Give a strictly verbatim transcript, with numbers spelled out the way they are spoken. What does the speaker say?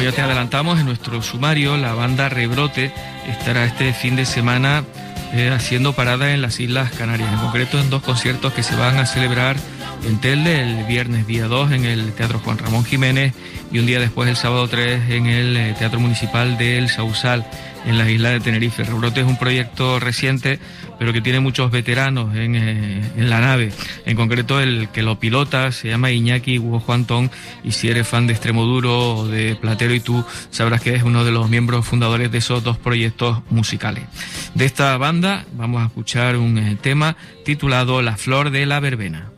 ya te adelantamos en nuestro sumario, la banda Rebrote estará este fin de semana eh, haciendo parada en las Islas Canarias, en concreto en dos conciertos que se van a celebrar en Telde el viernes día dos en el Teatro Juan Ramón Jiménez y un día después, el sábado tres, en el eh, Teatro Municipal del Sausal, en la isla de Tenerife. Rebrote es un proyecto reciente, pero que tiene muchos veteranos en, eh, en la nave. En concreto, el que lo pilota se llama Iñaki Hugo Juantón, y si eres fan de Extremoduro o de Platero y tú, sabrás que es uno de los miembros fundadores de esos dos proyectos musicales. De esta banda vamos a escuchar un eh, tema titulado La Flor de la Verbena.